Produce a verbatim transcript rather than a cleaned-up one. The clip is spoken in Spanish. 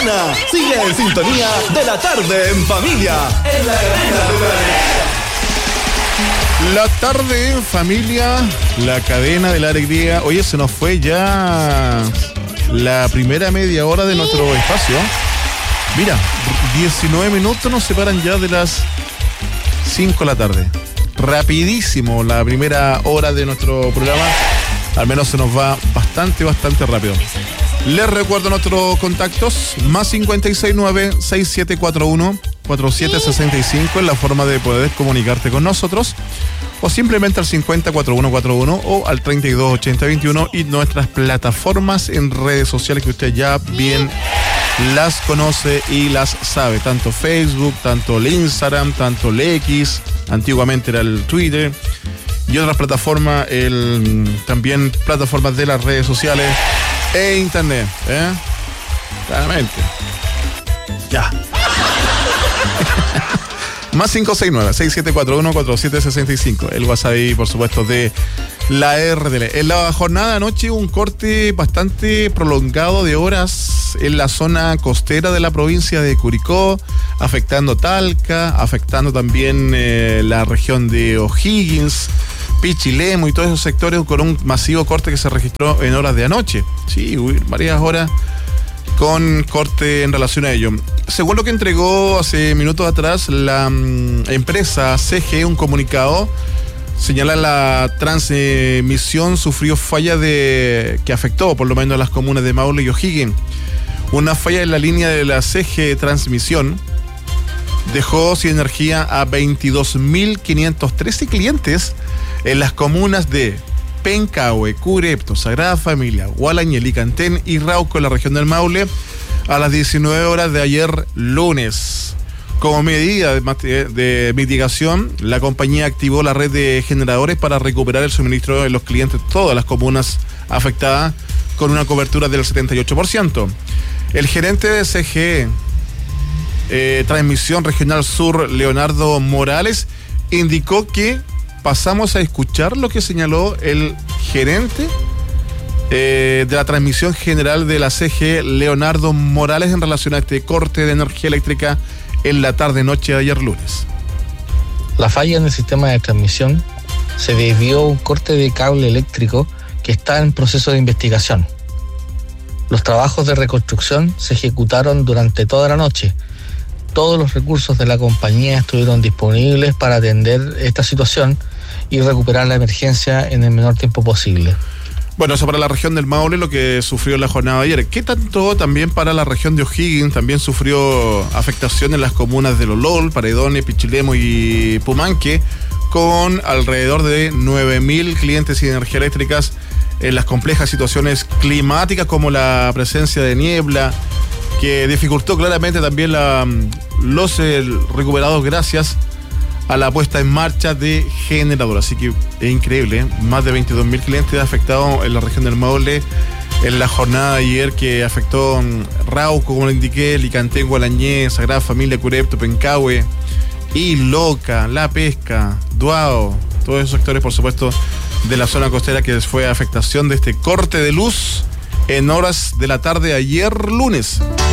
mañana. Sigue en sintonía de la tarde en familia. En la cadena de la La tarde en familia, la cadena de la alegría. Oye, se nos fue ya la primera media hora de nuestro espacio. Mira, diecinueve minutos nos separan ya de las cinco de la tarde. Rapidísimo la primera hora de nuestro programa. Al menos se nos va bastante, bastante rápido. Les recuerdo nuestros contactos, más cinco seis nueve, seis siete cuatro uno, cuatro siete seis cinco, en la forma de poder comunicarte con nosotros, o simplemente al cincuenta, cuarenta y uno cuarenta y uno o al treinta y dos, ochenta, veintiuno, y nuestras plataformas en redes sociales que usted ya bien las conoce y las sabe, tanto Facebook, tanto el Instagram, tanto el X, antiguamente era el Twitter, y otras plataformas, el, también plataformas de las redes sociales e internet, ¿eh? Claramente. Ya. Más cinco seis nueve, seis siete cuatro uno, cuatro siete seis cinco. El WhatsApp ahí, por supuesto, de la R D L. En la jornada de anoche un corte bastante prolongado de horas en la zona costera de la provincia de Curicó, afectando Talca, afectando también eh, la región de O'Higgins, Pichilemu y todos esos sectores, con un masivo corte que se registró en horas de anoche. Sí, varias horas con corte en relación a ello. Según lo que entregó hace minutos atrás la um, empresa C G E, un comunicado, señala la transmisión sufrió falla de que afectó por lo menos a las comunas de Maule y O'Higgins. Una falla en la línea de la C G E Transmisión dejó sin energía a veintidós mil quinientos trece clientes en las comunas de Pencahue, Curepto, Sagrada Familia, Gualañel, Licantén y Rauco en la región del Maule a las diecinueve horas de ayer lunes. Como medida de, de mitigación, la compañía activó la red de generadores para recuperar el suministro de los clientes de todas las comunas afectadas con una cobertura del setenta y ocho por ciento. El gerente de C G E eh, Transmisión Regional Sur, Leonardo Morales, indicó que pasamos a escuchar lo que señaló el gerente eh, de la transmisión general de la C G E, Leonardo Morales, en relación a este corte de energía eléctrica en la tarde-noche de ayer lunes. La falla en el sistema de transmisión se debió a un corte de cable eléctrico que está en proceso de investigación. Los trabajos de reconstrucción se ejecutaron durante toda la noche. Todos los recursos de la compañía estuvieron disponibles para atender esta situación y recuperar la emergencia en el menor tiempo posible. Bueno, eso para la región del Maule, lo que sufrió en la jornada de ayer. ¿Qué tanto también para la región de O'Higgins? También sufrió afectación en las comunas de Lolol, Paredones, Pichilemu y Pumanque, con alrededor de nueve mil clientes sin energía eléctrica en las complejas situaciones climáticas, como la presencia de niebla, que dificultó claramente también la, los eh, recuperados gracias a la puesta en marcha de generadores. Así que es increíble, ¿eh? Más de veintidós mil clientes afectados en la región del Maule en la jornada de ayer, que afectó um, Rauco, como le indiqué, Licantén, Gualañé, Sagrada Familia, Curepto, Pencahue, Iloca, La Pesca, Duao, todos esos sectores, por supuesto, de la zona costera, que fue afectación de este corte de luz en horas de la tarde ayer lunes.